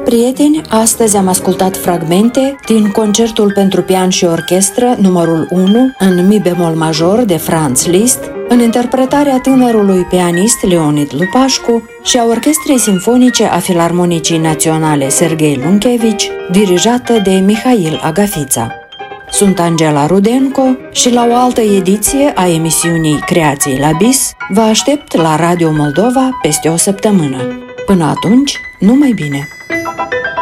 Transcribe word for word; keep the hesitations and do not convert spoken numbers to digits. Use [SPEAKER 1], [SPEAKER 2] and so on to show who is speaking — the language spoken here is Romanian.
[SPEAKER 1] prieteni, astăzi am ascultat fragmente din concertul pentru pian și orchestră numărul unu în mi bemol major de Franz Liszt, în interpretarea tânărului pianist Leonid Lupașcu și a Orchestrei Simfonice a Filarmonicii Naționale Serghei Lunchevici, dirijată de Mihail Agafița. Sunt Angela Rudenko și la o altă ediție a emisiunii Creații la Bis vă aștept la Radio Moldova peste o săptămână. Până atunci, numai bine!